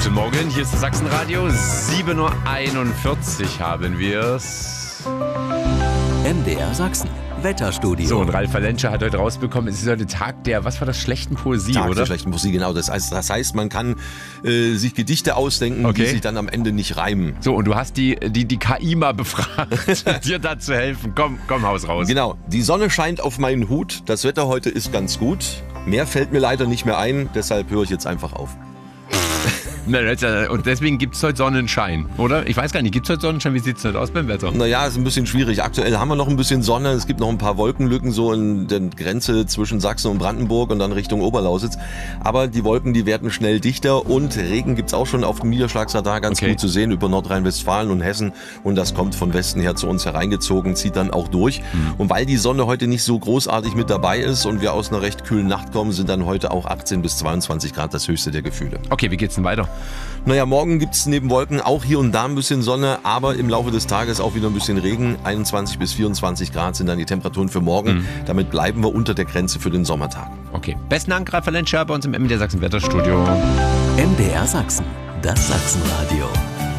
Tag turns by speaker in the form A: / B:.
A: Guten Morgen, hier ist das Sachsenradio. 7.41 Uhr haben wir's.
B: MDR Sachsen. Wetterstudio.
A: So, und Ralf Valenscher hat heute rausbekommen, es ist heute Tag der, was war das, schlechten Poesie,
C: Tag
A: oder?
C: der schlechten Poesie, genau. Das heißt, man kann sich Gedichte ausdenken, die sich dann am Ende nicht reimen.
A: So, und du hast die KI mal befragt, dir da zu helfen. Komm, Haus raus.
C: Genau. Die Sonne scheint auf meinen Hut. Das Wetter heute ist ganz gut. Mehr fällt mir leider nicht mehr ein, deshalb höre ich jetzt einfach auf.
A: Und deswegen gibt es heute Sonnenschein, oder? Ich weiß gar nicht, gibt es heute Sonnenschein? Wie sieht es heute aus beim Wetter?
C: Naja, ist ein bisschen schwierig. Aktuell haben wir noch ein bisschen Sonne. Es gibt noch ein paar Wolkenlücken so in der Grenze zwischen Sachsen und Brandenburg und dann Richtung Oberlausitz. Aber die Wolken, die werden schnell dichter und Regen gibt es auch schon auf dem Niederschlagsradar ganz gut zu sehen über Nordrhein-Westfalen und Hessen. Und das kommt von Westen her zu uns hereingezogen, zieht dann auch durch. Und weil die Sonne heute nicht so großartig mit dabei ist und wir aus einer recht kühlen Nacht kommen, sind dann heute auch 18 bis 22 Grad das höchste der Gefühle.
A: Okay, wie geht's denn weiter?
C: Naja, morgen gibt es neben Wolken auch hier und da ein bisschen Sonne, aber im Laufe des Tages auch wieder ein bisschen Regen. 21 bis 24 Grad sind dann die Temperaturen für morgen. Damit bleiben wir unter der Grenze für den Sommertag.
A: Okay, besten Dank, Ralf Valenscher, bei uns im MDR Sachsen Wetterstudio.
B: MDR Sachsen, das Sachsenradio.